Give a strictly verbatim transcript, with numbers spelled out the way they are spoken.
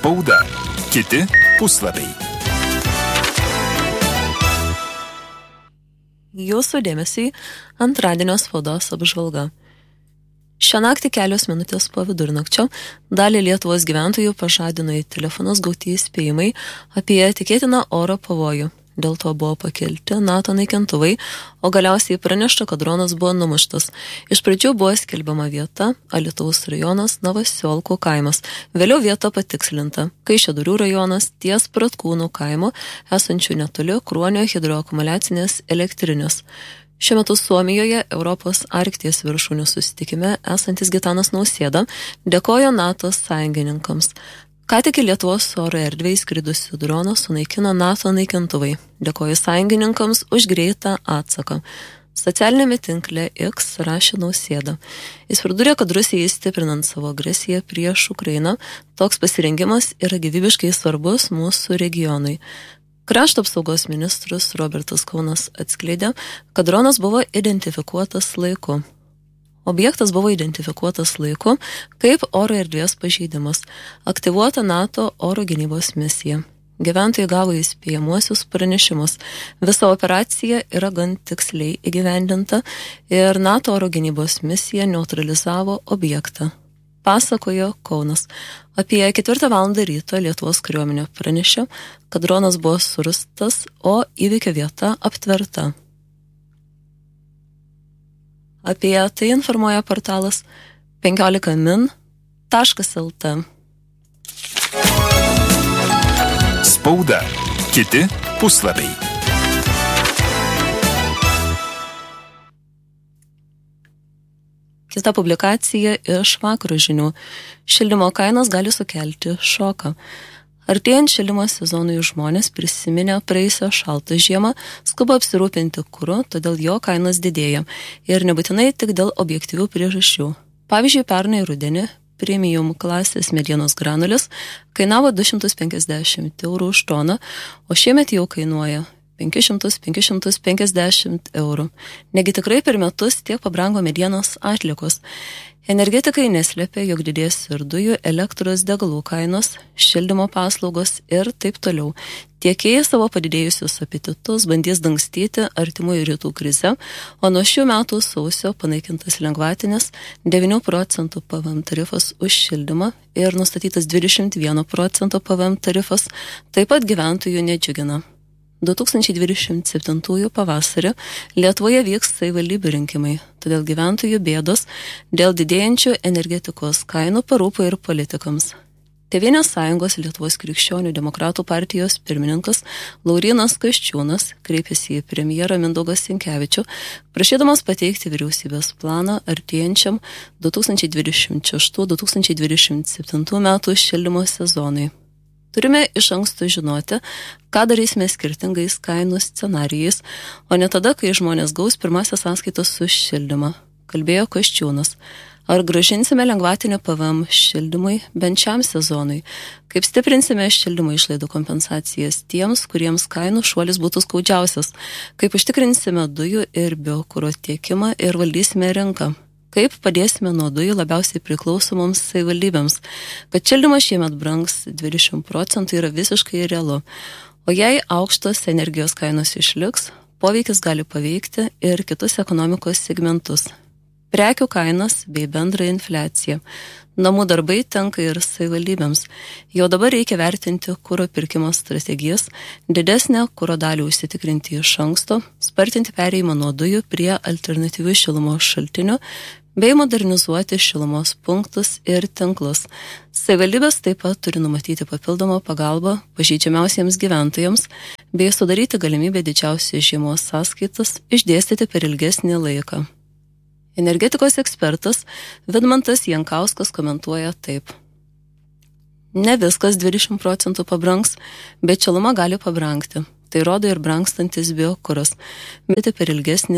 Spauda. Kiti puslapiai. Jūsų dėmesiui antradienio spaudos apžvalga. Šią naktį kelios minutės po vidurnakčio dalį Lietuvos gyventojų pažadino į telefonus gauti įspėjimai apie tikėtiną oro pavojų. Dėl to buvo pakelti NATO naikintuvai, o galiausiai pranešta, kad dronas buvo numuštas. Iš pradžių buvo skelbiama vieta Alytaus rajonas Novasiolkų kaimas. Vėliau vieta patikslinta Kaišiadorių rajonas ties Pratkūnų kaimo, esančių netoli Kruonio hidroakumuliacinės elektrinės. Šiuo metu Suomijoje Europos Arkties viršūnių susitikime esantis Gitanas Nausėda dėkojo NATO sąjungininkams. Ką tik į Lietuvos oro erdvę įskridusių droną sunaikino NATO naikintuvai. Dėkoju sąjungininkams už greitą atsaką. Socialinėme tinkle X rašė Nausėda. Jis pridūrė, kad Rusijai stiprinant savo agresiją prieš Ukrainą, toks pasirengimas yra gyvybiškai svarbus mūsų regionui. Krašto apsaugos ministras Robertas Kaunas atskleidė, kad dronas buvo identifikuotas laiku. Objektas buvo identifikuotas laiku kaip oro erdvės pažeidimas. Aktyvuota NATO oro gynybos misija. Gyventojai gavo įspėjamuosius pranešimus. Visa operacija yra gan tiksliai įgyvendinta ir NATO oro gynybos misija neutralizavo objektą. Pasakojo Kaunas. Apie ketvirtą valandą ryto Lietuvos kariuomenė pranešė, kad dronas buvo surastas, o įvykio vieta aptverta. Apie tai informuoja portalas penkiolika min taškas el tė. Spauda. Kiti puslapiai. Kita publikacija iš vakaro žinių. Šildymo kainos gali sukelti šoką. Artėjant šildymo sezonui žmonės prisiminę praėjusią šaltą žiemą, skuba apsirūpinti kuru, todėl jo kainos didėja ir nebūtinai tik dėl objektyvių priežasčių. Pavyzdžiui, pernai rudenį premium klasės medienos granulės kainavo du šimtus penkiasdešimt eurų už toną, o šiemet jau kainuoja penki šimtai iki penkių šimtų penkiasdešimt eurų. Negi tikrai per metus tiek pabrango medienos atliekos. Energetikai neslėpė, jog didės ir dujų, elektros, degalų kainos, šildymo paslaugos ir taip toliau. Tiekėjai savo padidėjusius apetitus bandys dangstyti artimųjų rytų krize, o nuo šių metų sausio panaikintas lengvatinis devynių procentų P V M tarifas už šildymą ir nustatytas dvidešimt vieno procento P V M tarifas taip pat gyventojų nedžiugina. du tūkstančiai dvidešimt septintųjų pavasarį Lietuvoje vyks savivaldybių rinkimai, todėl gyventojų bėdos dėl didėjančių energetikos kainų parūpo ir politikams. Tėvynės sąjungos Lietuvos krikščionių demokratų partijos pirmininkas Laurynas Kasčiūnas kreipėsi į premjerą Mindaugą Sinkevičių, prašydamas pateikti vyriausybės planą artėjančiam du tūkstančiai dvidešimt šeštų du tūkstančiai dvidešimt septintų metų šildymo sezonui. Turime iš anksto žinoti, ką darysime skirtingais kainų scenarijais, o ne tada, kai žmonės gaus pirmąsias sąskaitas už šildymą, kalbėjo Kasčiūnas. Ar gražinsime lengvatinę P V M šildymui bent šiam sezonui? Kaip stiprinsime šildymo išlaidų kompensacijas tiems, kuriems kainų šuolis būtų skaudžiausias? Kaip užtikrinsime dujų ir biokuro tiekimą ir valdysime rinką? Kaip padėsime nuo dujų labiausiai priklausomoms savivaldybėms? Kad šildymas šiemet brangs dvidešimt procentų yra visiškai realu. O jei aukštos energijos kainos išliks, poveikis gali paveikti ir kitus ekonomikos segmentus. Prekių kainas bei bendrą infliaciją. Namų darbai tenka ir savivaldybėms. Jau dabar reikia vertinti kuro pirkimo strategijas, didesnę kuro dalį užsitikrinti iš anksto, spartinti perėjimą nuo dujų prie alternatyvių šilumos šaltinių, bei modernizuoti šilumos punktus ir tinklus. Savivaldybės taip pat turi numatyti papildomą pagalbą pažeidžiamiausiems gyventojams bei sudaryti galimybę didžiausias žiemos sąskaitas išdėstyti per ilgesnį laiką. Energetikos ekspertas Vidmantas Jankauskas komentuoja taip. Ne viskas dvidešimt procentų pabrangs, bet šiluma gali pabrangti. Tai rodo ir brangstantis biokuras, bet per ilgesnį